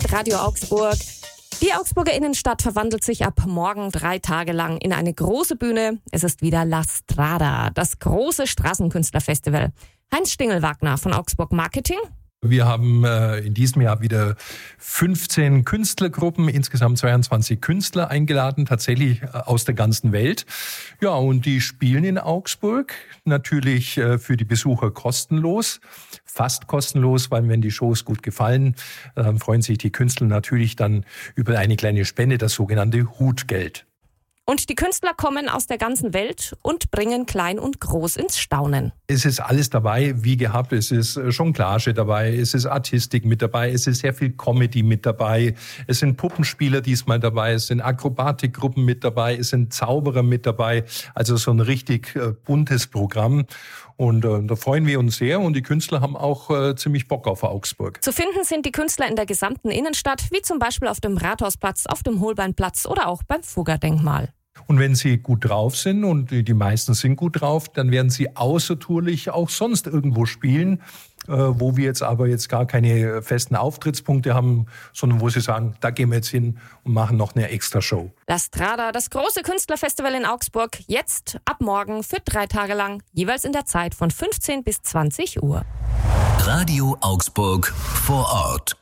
Radio Augsburg. Die Augsburger Innenstadt verwandelt sich ab morgen 3 Tage lang in eine große Bühne. Es ist wieder La Strada, das große Straßenkünstlerfestival. Heinz Stingelwagner von Augsburg Marketing. Wir haben in diesem Jahr wieder 15 Künstlergruppen, insgesamt 22 Künstler eingeladen, tatsächlich aus der ganzen Welt. Ja, und die spielen in Augsburg, natürlich für die Besucher kostenlos, fast kostenlos, weil wenn die Shows gut gefallen, freuen sich die Künstler natürlich dann über eine kleine Spende, das sogenannte Hutgeld. Und die Künstler kommen aus der ganzen Welt und bringen Klein und Groß ins Staunen. Es ist alles dabei, wie gehabt. Es ist Jonglage dabei, es ist Artistik mit dabei, es ist sehr viel Comedy mit dabei. Es sind Puppenspieler diesmal dabei, es sind Akrobatikgruppen mit dabei, es sind Zauberer mit dabei. Also so ein richtig buntes Programm. Und da freuen wir uns sehr und die Künstler haben auch ziemlich Bock auf Augsburg. Zu finden sind die Künstler in der gesamten Innenstadt, wie zum Beispiel auf dem Rathausplatz, auf dem Holbeinplatz oder auch beim Fugger-Denkmal. Und wenn sie gut drauf sind, und die meisten sind gut drauf, dann werden sie außertourlich auch sonst irgendwo spielen, wo wir jetzt aber gar keine festen Auftrittspunkte haben, sondern wo sie sagen, da gehen wir jetzt hin und machen noch eine Extra-Show. La Strada, das große Künstlerfestival in Augsburg, jetzt ab morgen für 3 Tage lang, jeweils in der Zeit von 15 bis 20 Uhr. Radio Augsburg vor Ort.